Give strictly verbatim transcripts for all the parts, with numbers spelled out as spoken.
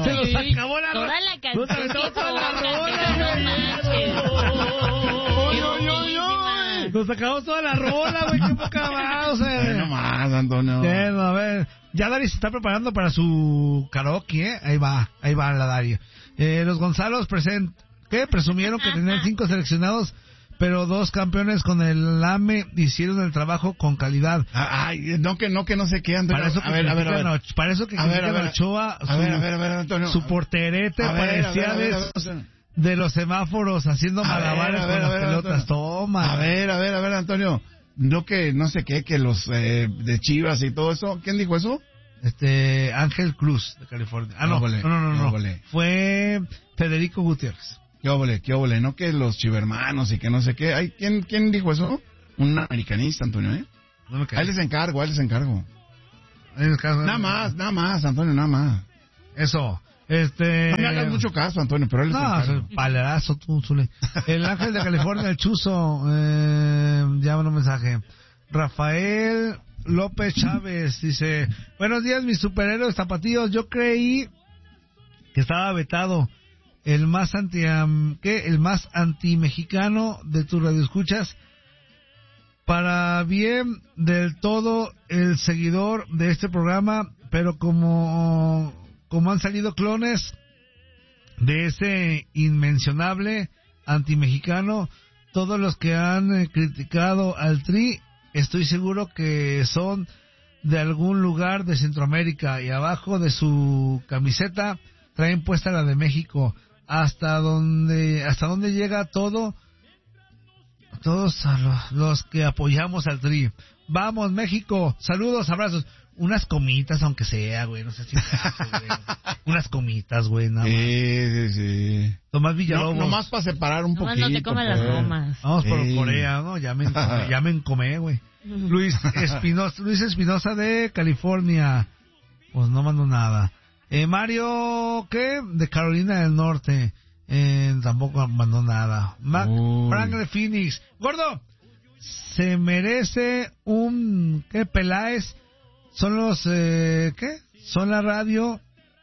Se nos acabó la toda la canción. Se nos acabó toda la rola, Nos acabó toda la rola, güey. Qué poca más, o sea. No más, Antonio. Bueno, a ver. Ya Dari se está preparando para su karaoke, ¿eh? Ahí va, ahí va la Dari. Eh, los Gonzalos present, ¿qué? Presumieron que tenían cinco seleccionados, pero dos campeones con el A M E hicieron el trabajo con calidad. Ay, no que no que no sé qué, Antonio. Para eso que a ver, a ver, a ver. a, para eso que a ver, a ver, Ochoa, a ver, a ver, a ver, Antonio. Su porterete parecía de, de los semáforos haciendo malabares con las pelotas. Antonio. Toma. A ver, a ver, a ver, Antonio. No que no sé qué, que los eh, de Chivas y todo eso. ¿Quién dijo eso? Este, Ángel Cruz, de California. Ah, no, no, no, no, no, no. Fue Federico Gutiérrez. Qué óvole, qué óvole, no que los chivermanos y que no sé qué. Ay, ¿quién, quién dijo eso? Un americanista, Antonio, ¿eh? No me ahí les encargo, ahí les encargo. Ahí les encargo. Nada más, nada más, Antonio, nada más. Eso. Este... No me hagas mucho caso, Antonio, pero él les encargo. No, palerazo tú, Zule. El Ángel de California, el Chuzo, eh, llama un mensaje. Rafael López Chávez dice: buenos días, mis superhéroes tapatíos. Yo creí que estaba vetado. El más anti, um, ¿qué? El más anti-mexicano de tus radioescuchas. Para bien del todo el seguidor de este programa, pero como, como han salido clones de ese inmencionable anti-mexicano, todos los que han eh, criticado al Tri, estoy seguro que son de algún lugar de Centroamérica y abajo de su camiseta traen puesta la de México. Hasta donde, hasta donde llega todo, todos a los, los que apoyamos al Tri. Vamos, México, saludos, abrazos. Unas comitas, aunque sea, güey, no sé si... güey. Unas comitas, güey, nada más. Sí, sí, sí. Tomás Villalobos. No, nomás para separar un no, poquito. No te comas pues. Las gomas. Vamos por sí. Corea, ¿no? Ya me encomé, ya me encomé, güey. Luis Espinosa, Luis Espinosa de California. Pues no mando nada. Eh, Mario, ¿qué? De Carolina del Norte. Eh, tampoco mandó nada. Mac, Frank de Phoenix. Gordo, se merece un... ¿Qué? Peláez. Son los... Eh, ¿Qué? Son la radio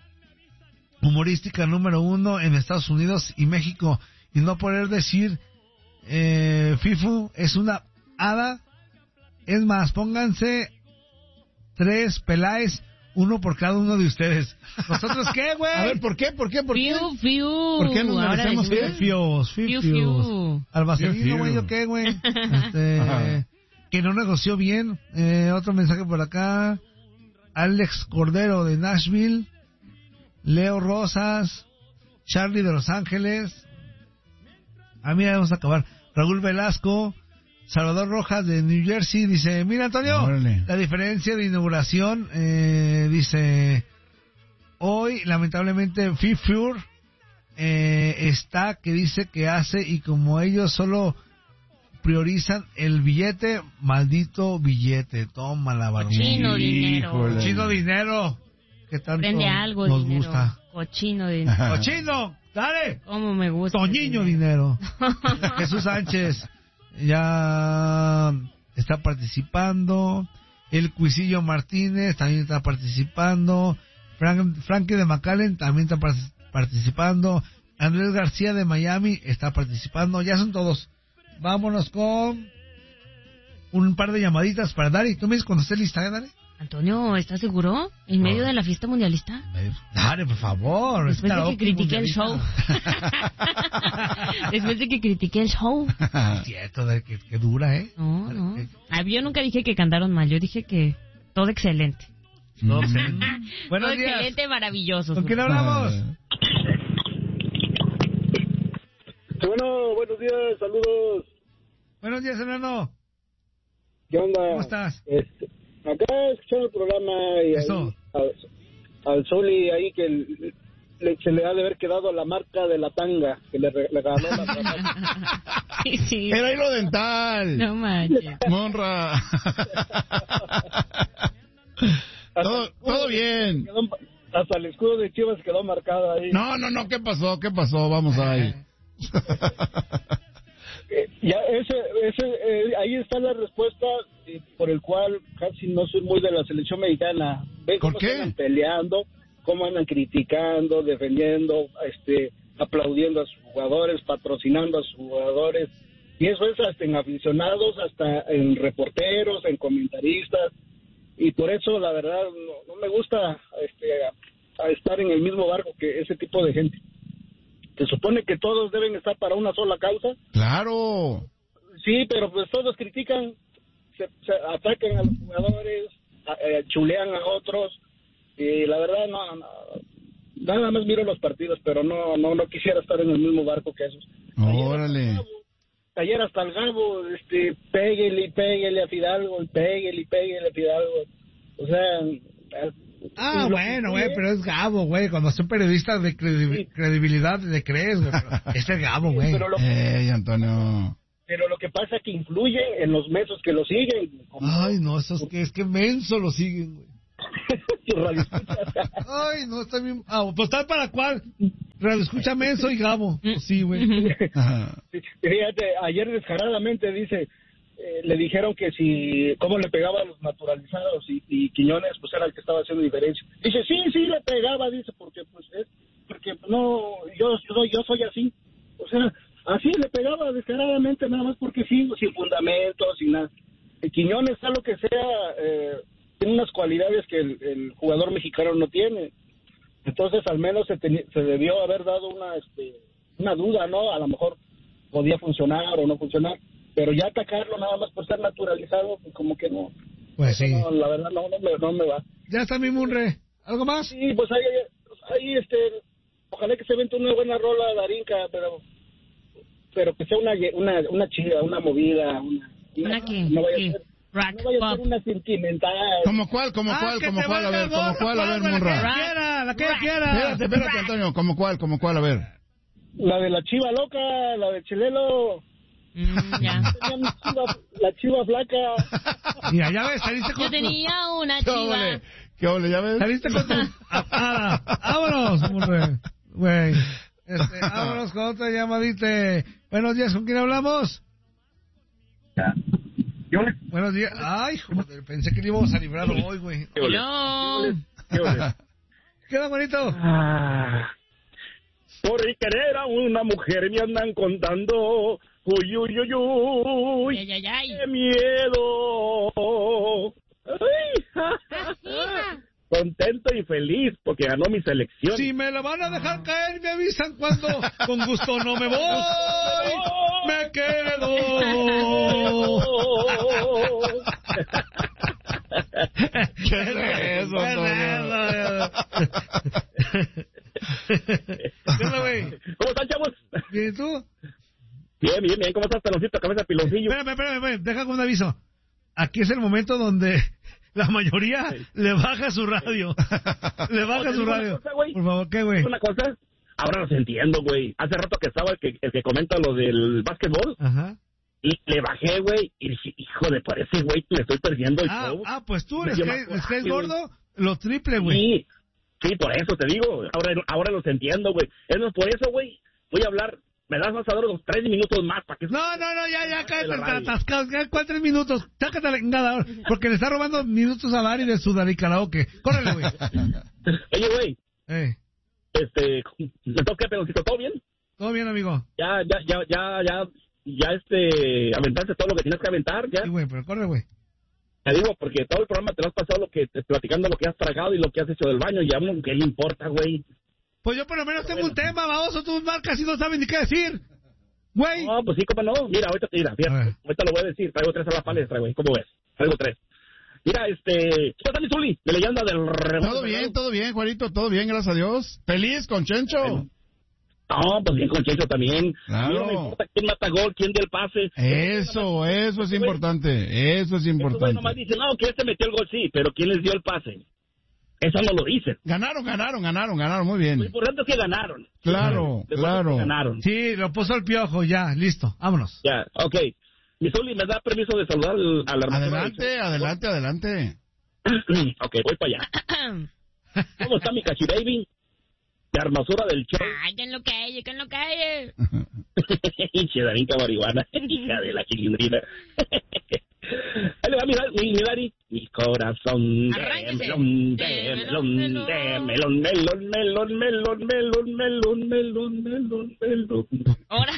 humorística número uno en Estados Unidos y México. Y no poder decir... Eh, Fifu es una hada. Es más, pónganse tres Peláez... Uno por cada uno de ustedes. ¿Nosotros qué, güey? A ver, ¿por qué? ¿Por qué? ¿Por qué? Fiu, fiu. ¿Por qué nos merecemos fiu? Fios, fiu, fios. Albacelino, güey, ¿yo qué, güey? Este, que no negoció bien. Eh, otro mensaje por acá. Alex Cordero de Nashville. Leo Rosas. Charlie de Los Ángeles. Ah, mira, vamos a acabar. Raúl Velasco. Salvador Rojas de New Jersey dice: mira, Antonio, órale, la diferencia de inauguración, eh, dice, hoy lamentablemente Fifur eh, está que dice que hace, y como ellos solo priorizan el billete, maldito billete, toma la varón. Cochino dinero. Cochino dinero. Que tanto prende algo nos dinero. Gusta. Cochino dinero. Cochino, dale. Cómo me gusta. Toñiño dinero. dinero. Jesús Sánchez ya está participando. El Cuisillo Martínez también está participando. Frank, Frankie de McAllen también está participando. Andrés García de Miami está participando. Ya son todos. Vámonos con un par de llamaditas para Dari. ¿Tú me dices cuando estés lista, eh, Dari? Antonio, ¿estás seguro? ¿En medio no. de la fiesta mundialista? Dale, por favor. Después de que critiqué el show. Después de que critiqué el show. Es cierto, que, que dura, ¿eh? No, no. Ah, yo nunca dije que cantaron mal. Yo dije que todo excelente. Todo excelente. Buenos todo días. Excelente, maravilloso. ¿Con quién hablamos? Bueno, buenos días, saludos. Buenos días, hermano. ¿Qué onda? ¿Cómo estás? Este, acá escuchando el programa y Eso. Ahí, al, al Zuli ahí que le, se le ha de haber quedado la marca de la tanga que le, le regaló la sí, sí. Era hilo dental. No manches. Monra. todo, todo bien. Quedó, hasta el escudo de Chivas quedó marcado ahí. No, no, no, ¿qué pasó? ¿Qué pasó? Vamos ahí. Ya ese, ese, eh, ahí está la respuesta eh, por el cual casi no soy muy de la selección mexicana. ¿Ven ¿Por cómo qué? están peleando? cómo andan criticando, defendiendo, este, aplaudiendo a sus jugadores, patrocinando a sus jugadores, y eso es hasta en aficionados, hasta en reporteros, en comentaristas, y por eso la verdad no, no me gusta este, a, a estar en el mismo barco que ese tipo de gente. Se supone que todos deben estar para una sola causa. Claro. Sí, pero pues todos critican, se, se atacan a los jugadores, a, a, chulean a otros, y la verdad no, no, nada más miro los partidos, pero no no no quisiera estar en el mismo barco que esos. Órale. Ayer hasta el Gabo, este, péguele y péguele a Fidalgo, y péguele y péguele a Fidalgo. O sea... Ah, bueno, güey, pero es Gabo, güey. Cuando son periodistas de credi- sí. credibilidad, le crees, güey. Es el Gabo, güey. Pero lo, Ey, Antonio. Pero lo que pasa es que influye en los mensos que lo siguen. Ay, no, esos que es que menso lo siguen, güey. Ay, no, está bien. Ah, pues tal para cuál. Radio escucha menso y Gabo. Pues sí, güey. Fíjate, ayer descaradamente dice, eh, le dijeron que si, cómo le pegaba a los naturalizados y, y Quiñones, pues era el que estaba haciendo diferencia. Dice, sí, sí le pegaba, dice, porque pues es, porque no, yo, yo, yo soy así. O sea, así le pegaba descaradamente, nada más porque sí, sin fundamentos, sin nada. El Quiñones, sea lo que sea, eh, tiene unas cualidades que el, el jugador mexicano no tiene. Entonces, al menos se, ten, se debió haber dado una este, una duda, ¿no? A lo mejor podía funcionar o no funcionar, pero ya atacarlo nada más por ser naturalizado, pues como que no. Pues sí. No, la verdad, no, no me, no me va. Ya está mi Munre. ¿Algo más? Sí, pues ahí, ahí este, ojalá que se vente una buena rola, Darinka, pero pero que sea una una una chida, una movida, una... ¿Una, ¿Una qué? No vaya ¿Qué? a ser... Rock, no vaya a pop. ser una sentimental. ¿Cómo cuál? ¿Cómo ah, cuál? ¿Cómo cuál? A ver, ¿cómo cuál? A ver, La Munra. que quiera, la que Rock. quiera. Espérate, espérate, Antonio. ¿Cómo cuál? ¿Cómo cuál? A ver. La de la chiva loca, la de Chelelo. Mm, ya. Tenía chiva, la chiva flaca. Mira, ya ves, saliste con Yo tenía una ¿Qué chiva. ole? ¿Qué ole? ¿Ya ves? Saliste con tu... Ah, vámonos, Munre. Güey. Este, vámonos con otra llamadita. Buenos días, ¿con quién hablamos? Yo Buenos días. Ay, joder, pensé que le íbamos a librar hoy, güey. No. ¿Qué onda, bonito? Ah, por querer a una mujer me andan contando. Uy, uy, uy, uy. Ay, ay, ay. ¡Qué miedo! Ay, contento y feliz porque ganó mi selección. Si me lo van a dejar caer, me avisan cuando. Con gusto no me voy. Me quedo. ¿Qué es eso, Antonio? ¿Qué onda, güey? ¿Cómo están, chavos? ¿Bien, tú? Bien, bien, bien. ¿Cómo estás, peloncito, cabeza, piloncillo? Espérame, espérame, espérame. Deja con un aviso. Aquí es el momento donde la mayoría sí. le baja su radio. Le baja su radio. Cosa, por favor, ¿qué, güey? Una cosa, ahora los entiendo, güey. Hace rato que estaba el que, el que comenta lo del básquetbol. Ajá. Y le bajé, güey, y dije, hijo de, parece, güey, le estoy perdiendo el ah, show. Ah, pues tú, les caes gordo, lo triple, güey. Sí, sí, por eso te digo. Ahora, ahora los entiendo, güey. Es más, por eso, güey, voy a hablar. Me das más a dar unos tres minutos más para que... No, no, no, ya, ya, cállate, atascados. ¿Cuál tres minutos? Sácate la engada, porque le está robando minutos a Dari de Sudari Karaoke. Córrele, güey. Oye, güey. Eh. Este, ¿me toca, pedoncito? ¿Todo bien? Todo bien, amigo. Ya, ya, ya, ya, ya, ya, este, aventaste todo lo que tienes que aventar, ya. Sí, güey, pero corre, güey. Te digo, porque todo el programa te lo has pasado lo que, platicando lo que has tragado y lo que has hecho del baño, y a uno, ¿qué le importa, güey? Pues yo por lo menos tengo un tema, baboso, tus marcas y no saben ni qué decir. Güey. No, pues sí, cómo no. Mira, ahorita, mira, mira, ahorita lo voy a decir. Traigo tres a la palestra, güey. ¿Cómo ves? Traigo tres. Mira, este... ¿Qué tal, mi Zuli? De leyenda del... Todo bien, todo bien, Juanito, todo bien, gracias a Dios. Feliz con Chencho. Bueno. No, pues bien con Chencho también. Claro. No me importa quién mata gol, quién dio el pase. Eso, eso es importante. Eso es importante. Nomás dice, no, que este metió el gol, sí, pero ¿quién les dio el pase? Eso no lo dicen. Ganaron, ganaron, ganaron, ganaron, muy bien. Lo importante es que ganaron. Claro, sí, claro. Ganaron. Sí, lo puso el piojo, ya, listo, vámonos. Ya, ok. Mi Zuli, ¿me da permiso de saludar al, al hermano? Adelante, adelante, adelante. Ok, voy para allá. ¿Cómo está mi cachibaby? de hermosura del show. Ay, que en lo calle, que en lo calle. Hinche Darinka marihuana, hija de la chilindrina. Ahí le va mi, mi, mi Dari. Mi corazón de melón, de melón, de melón, melón, melón, melón, melón, melón, melón, melón, melón. Ahora.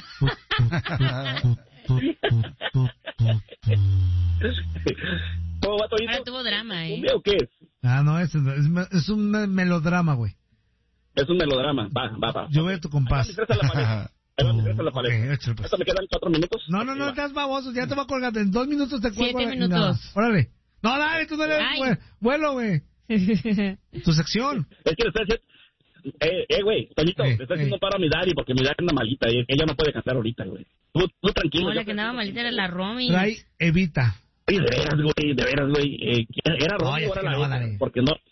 ¿Cómo va, Toñito? Ahora tuvo drama, ¿eh? ¿O qué es? Ah, no, es, es, es un melodrama, güey. Es un melodrama. Va, va, va. Yo veo tu compás. Ahí va mi tres a la pared. Ahí va mi tres a la pared. Okay, échale, pues. ¿Esto me quedan cuatro minutos? No, no, no, estás baboso. Ya te voy a colgar. En dos minutos te cuelgo. Siete minutos. No, órale. No, dale, tú dale. Ay. Vuelo, güey. Tu sección. Es que le estoy haciendo... Eh, eh, güey, Toñito, Eh, le estoy eh. haciendo paro a mi Dari porque mi Dari anda malita y ella no puede cantar ahorita, güey. Tú, tú tranquilo. No, yo la que andaba malita era la Romy. Trae Evita. Sí, de veras, güey, de veras, güey. Eh, era Romy, Oye, ahora sí, la no, Ether, dale. porque no...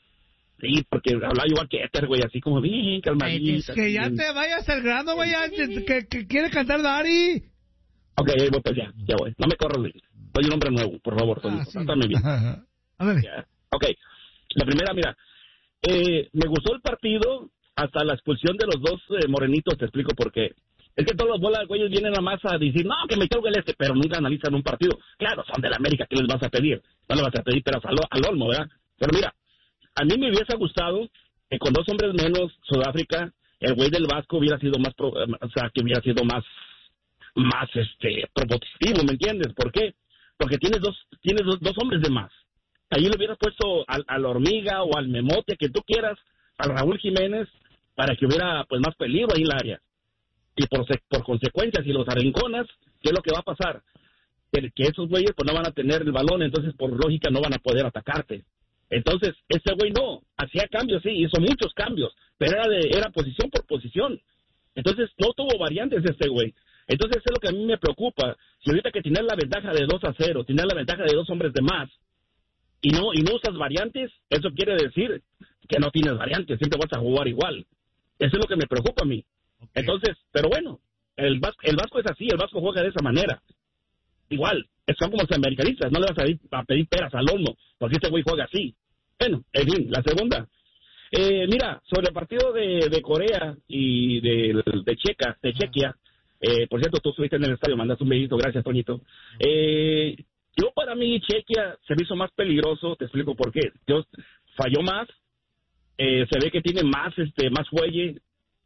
Sí, porque hablaba igual que Ether, güey, así como bien calmadita. Que ya bien. te vayas al grano, güey. ya, Que, que, que quiere cantar Dari. Ok, ahí voy, pues ya, ya voy. No me corras, güey. Soy un hombre nuevo, por favor, Toñito. Ah, sí. Trátame bien. Ándale. Ya. Ok, la primera, mira. Eh, me gustó el partido hasta la expulsión de los dos eh, morenitos, te explico por qué. Es que todos los bolas, güeyes, vienen a más a decir, no, que me caiga el este, pero nunca analizan un partido. Claro, son de la América, ¿qué les vas a pedir? No le vas a pedir peras al, al olmo, ¿verdad? Pero mira, a mí me hubiese gustado que con dos hombres menos, Sudáfrica, el güey del Vasco hubiera sido más, pro, o sea, que hubiera sido más, más, este, propositivo, ¿me entiendes? ¿Por qué? Porque tienes dos, tienes dos, dos hombres de más. Ahí le hubieras puesto al, a la hormiga o al memote, que tú quieras, al Raúl Jiménez, para que hubiera, pues, más peligro ahí en el área. Y por, por consecuencia, si los arrinconas, ¿qué es lo que va a pasar? Que, que esos güeyes pues no van a tener el balón, entonces por lógica no van a poder atacarte. Entonces, este güey no, hacía cambios, sí, hizo muchos cambios, pero era de era posición por posición. Entonces, no tuvo variantes este güey. Entonces, eso es lo que a mí me preocupa. Si ahorita que tienes la ventaja de dos a cero, tienes la ventaja de dos hombres de más, y no y no usas variantes, eso quiere decir que no tienes variantes, siempre vas a jugar igual. Eso es lo que me preocupa a mí. Okay. Entonces, pero bueno, el Vasco, el Vasco es así, el Vasco juega de esa manera. Igual, son como los americanistas, no le vas a pedir, a pedir peras al olmo, porque este güey juega así. Bueno, en fin, la segunda. Eh, mira, sobre el partido de, de Corea y de, de Checa, de Chequia, eh, por cierto, tú estuviste en el estadio, mandaste un besito, gracias, Toñito. Eh, yo, para mí, Chequia se me hizo más peligroso, te explico por qué. Yo falló más, eh, se ve que tiene más, este, más fuelle.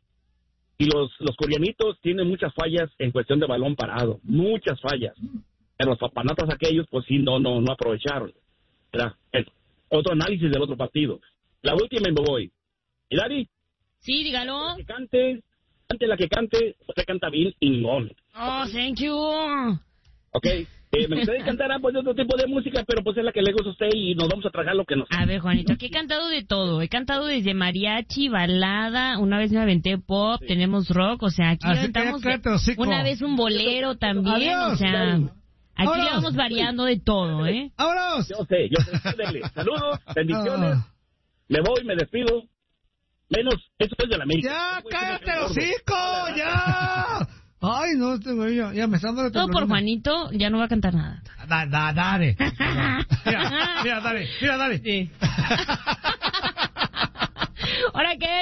Y los, los coreanitos tienen muchas fallas en cuestión de balón parado, muchas fallas. Pero los papanatas aquellos, pues sí, no no no aprovecharon. ¿Verdad? El, otro análisis del otro partido. La última y me voy. ¿Y Dari? Sí, dígalo. La que cante, cante la que cante, usted canta bien y gol. Oh, thank you. Ok. Eh, me gustaría cantar pues, otro tipo de música, pero pues es la que le gusta a usted y nos vamos a tragar lo que nos... A ver, Juanito, aquí he cantado de todo. He cantado desde mariachi, balada, una vez me aventé pop, sí. Tenemos rock, o sea, aquí Así aventamos que, de, una vez un bolero también, Adiós. O sea, aquí ¡vámonos! Le vamos variando de todo, ¿eh? ¡Vámonos! Yo sé, yo sé. Dele. Saludos, bendiciones. Ah. Me voy, me despido. Menos, eso es de la América. ¡Ya, cállate el hocico! ¡Ya! Ay, no, este güey, ya, ya me está dando... Todo por Juanito, ya no va a cantar nada. Da, da, dale. Mira, mira, dale, mira, dale. Sí. ¿Ahora qué?